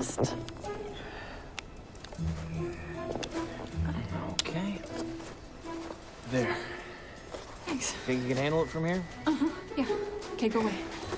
just... Okay. There. Thanks. Think you can handle it from here? Yeah. Okay, go away.